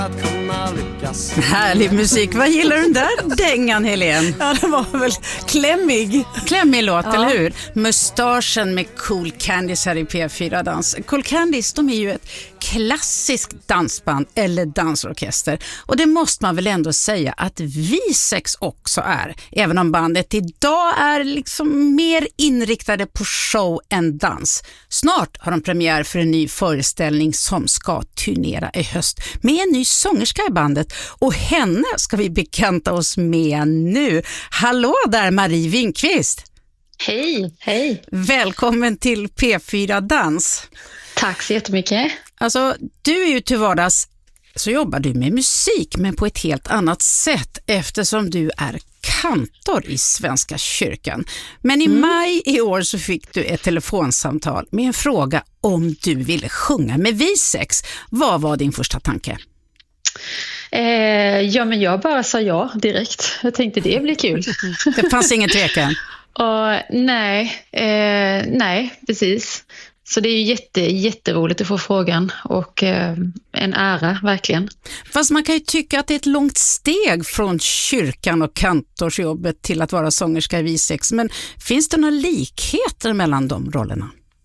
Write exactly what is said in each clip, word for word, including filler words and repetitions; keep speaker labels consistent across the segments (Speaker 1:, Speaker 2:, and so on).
Speaker 1: att kunna lyckas.
Speaker 2: Härlig musik. Vad gillar du där dängan, Helene?
Speaker 3: Ja, det var väl klämmig.
Speaker 2: Klämmig låt,
Speaker 3: ja.
Speaker 2: Eller hur? Mustaschen med Cool Candies här i P fyra Dans. Cool Candies, de är ju ett klassiskt dansband eller dansorkester. Och det måste man väl ändå säga att V sex också är. Även om bandet idag är liksom mer inriktade på show än dans. Snart har de premiär för en ny föreställning som ska turnera i höst med en ny sångerska i bandet. Och henne ska vi bekanta oss med nu. Hallå där, Marie Winkvist.
Speaker 4: Hej, hej.
Speaker 2: Välkommen till P fyra Dans.
Speaker 4: Tack så jättemycket.
Speaker 2: Alltså, du är ju till vardags så jobbar du med musik, men på ett helt annat sätt eftersom du är kantor i Svenska kyrkan. Men i mm. maj i år så fick du ett telefonsamtal med en fråga om du ville sjunga med V sex. Vad var din första tanke?
Speaker 4: Eh, ja, men jag bara sa ja direkt. Jag tänkte det blir kul.
Speaker 2: Det fanns ingen tvekan?
Speaker 4: Och, nej, eh, nej, precis. Så det är ju jätte, jätteroligt att få frågan och eh, en ära, verkligen.
Speaker 2: Fast man kan ju tycka att det är ett långt steg från kyrkan och kantorsjobbet till att vara sångerska i V sex. Men finns det några likheter mellan de rollerna?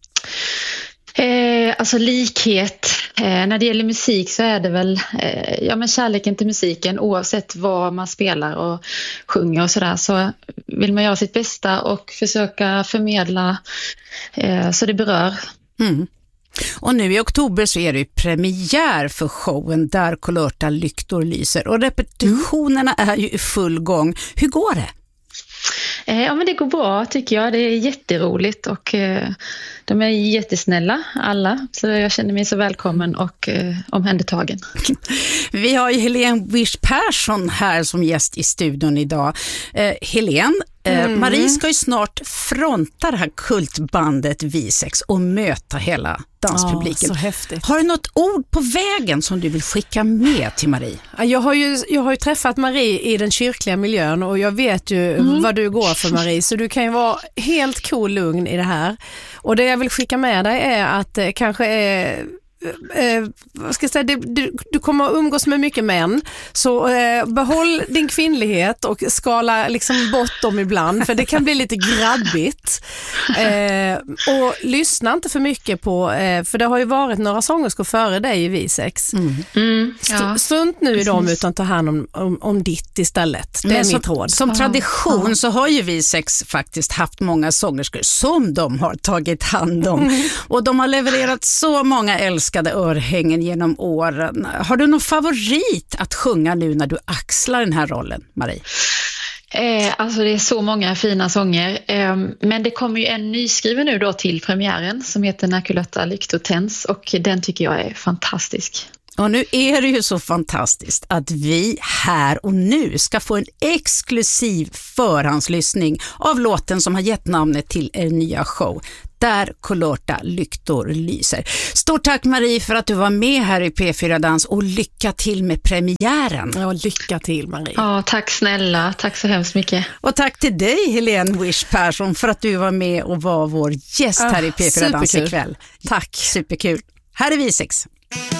Speaker 4: Eh, alltså likhet, eh, när det gäller musik så är det väl eh, ja, men kärleken till musiken oavsett vad man spelar och sjunger och sådär, så vill man göra sitt bästa och försöka förmedla eh, så det berör.
Speaker 2: Mm. Och nu i oktober så är det ju premiär för showen Där kulörta lyktor lyser och repetitionerna mm. är ju i full gång. Hur går det?
Speaker 4: Ja, men det går bra tycker jag. Det är jätteroligt och eh, de är jättesnälla alla. Så jag känner mig så välkommen och eh, omhändertagen.
Speaker 2: Vi har ju Helene Wish Persson här som gäst i studion idag. Eh, Helene, eh, mm. Marie ska ju snart fronta det här kultbandet V sex och möta hela danspubliken.
Speaker 3: Ja, så häftigt.
Speaker 2: Har du något ord på vägen som du vill skicka med till Marie?
Speaker 3: Jag har ju, jag har ju träffat Marie i den kyrkliga miljön och jag vet ju mm. vad du går för, Marie. Så du kan ju vara helt cool lugn i det här. Och det jag vill skicka med dig är att eh, kanske är... Eh, vad ska jag säga, du, du, du kommer att umgås med mycket män, så eh, behåll din kvinnlighet och skala liksom bort dem ibland, för det kan bli lite grabbigt. Eh, och lyssna inte för mycket på, eh, för det har ju varit några sångerskor före dig i V sex. Mm.
Speaker 4: Mm, ja.
Speaker 3: Strunt nu i dem utan ta hand om, om, om ditt istället. Det är
Speaker 2: som,
Speaker 3: mitt råd.
Speaker 2: Som tradition
Speaker 3: ah.
Speaker 2: så har ju V sex faktiskt haft många sångerskor som de har tagit hand om. Mm. Och de har levererat så många älskade örhängen genom åren. Har du någon favorit att sjunga nu när du axlar den här rollen, Marie?
Speaker 4: Eh, alltså det är så många fina sånger. Eh, men det kommer ju en nyskriven nu då till premiären som heter När kulörta lyktor tänds och den tycker jag är fantastisk.
Speaker 2: Och nu är det ju så fantastiskt att vi här och nu ska få en exklusiv förhandslyssning av låten som har gett namnet till er nya show. Där kulörta lyktor lyser. Stort tack Marie för att du var med här i P fyra Dans och lycka till med premiären.
Speaker 3: Ja, lycka till Marie.
Speaker 4: Ja, tack snälla. Tack så hemskt mycket.
Speaker 2: Och tack till dig Helene Wish Persson för att du var med och var vår gäst här i P fyra Dans ikväll.
Speaker 3: Tack.
Speaker 2: Superkul. Här är V sex.